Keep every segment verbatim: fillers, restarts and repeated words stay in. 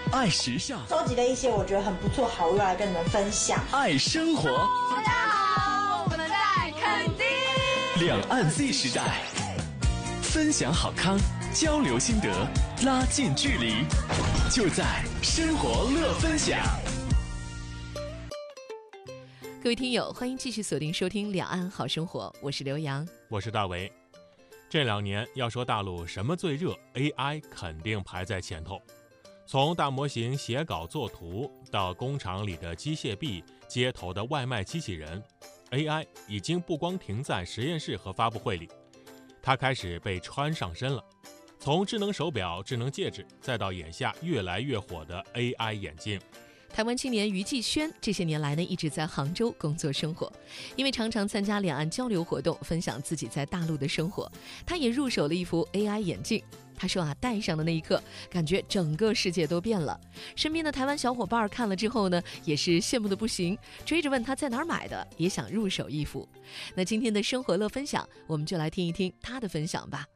爱时尚， 收集了一些我觉得很不错好物来跟你们分享。 爱生活， 大家好，我们在垦丁。 两岸 Z 时代，分享好康，交流心得，拉近距离，就在生活乐分享。 各位听友，欢迎继续锁定收听两岸好生活，我是刘洋， 我是大为。这两年要说大陆什么最热， A I 肯定排在前头。从大模型写稿作图，到工厂里的机械臂、街头的外卖机器人， A I 已经不光停在实验室和发布会里，它开始被穿上身了。从智能手表、智能戒指，再到眼下越来越火的 A I 眼镜。 台湾青年于继轩这些年来呢，一直在杭州工作生活，因为常常参加两岸交流活动，分享自己在大陆的生活，他也入手了一副 A I 眼镜。他说啊，戴上的那一刻，感觉整个世界都变了。身边的台湾小伙伴看了之后呢，也是羡慕的不行，追着问他在哪儿买的，也想入手一副。那今天的生活乐分享，我们就来听一听他的分享吧。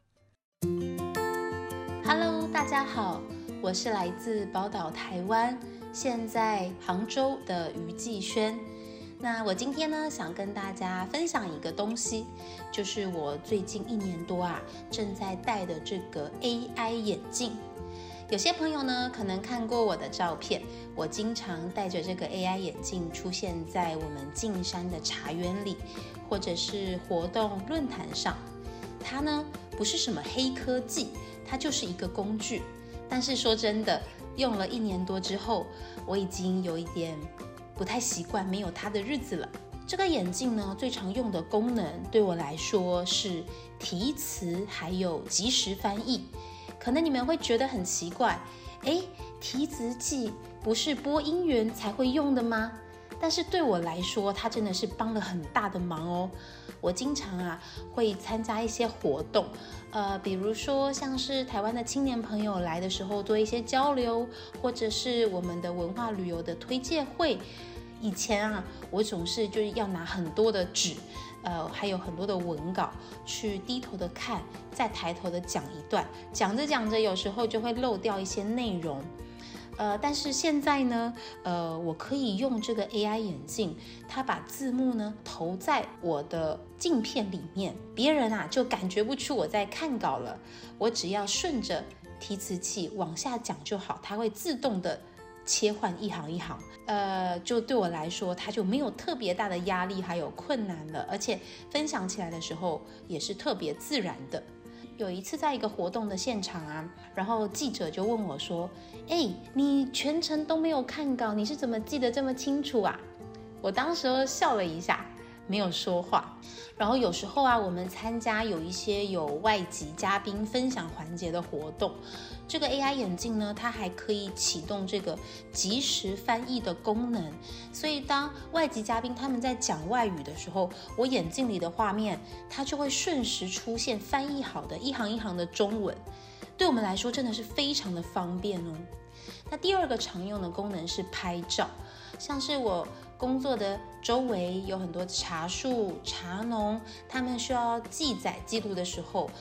Hello， 大家好，我是来自宝岛台湾，现在杭州的于继轩。那我今天呢，想跟大家分享一个东西，就是我最近一年多啊，正在戴的这个 A I 眼镜。有些朋友呢，可能看过我的照片，我经常戴着这个 A I 眼镜出现在我们径山的茶园里，或者是活动论坛上。它呢，不是什么黑科技，它就是一个工具。但是说真的，用了一年多之后，我已经有一点不太习惯没有它的日子了。这个眼镜呢，最常用的功能对我来说是提词还有即时翻译。可能你们会觉得很奇怪，诶，提词器不是播音员才会用的吗？但是对我来说，它真的是帮了很大的忙哦。我经常啊会参加一些活动，呃，比如说像是台湾的青年朋友来的时候做一些交流，或者是我们的文化旅游的推介会。以前啊，我总是就是要拿很多的纸，呃，还有很多的文稿去低头的看，再抬头的讲一段，讲着讲着，有时候就会漏掉一些内容。呃，但是现在呢，呃，我可以用这个 A I 眼镜，它把字幕呢投在我的镜片里面，别人啊就感觉不出我在看稿了。我只要顺着提词器往下讲就好，它会自动的切换一行一行。呃，就对我来说，它就没有特别大的压力还有困难了，而且分享起来的时候也是特别自然的。有一次在一个活动的现场啊，然后记者就问我说，哎，你全程都没有看稿，你是怎么记得这么清楚啊？我当时笑了一下，没有说话。然后有时候啊，我们参加有一些有外籍嘉宾分享环节的活动，这个 A I 眼镜呢，它还可以启动这个即时翻译的功能，所以当外籍嘉宾他们在讲外语的时候，我眼镜里的画面它就会瞬时出现翻译好的一行一行的中文，对我们来说真的是非常的方便哦。那第二个常用的功能是拍照，像是我工作的周围有很多茶树、茶农，他们需要记载记录的时候，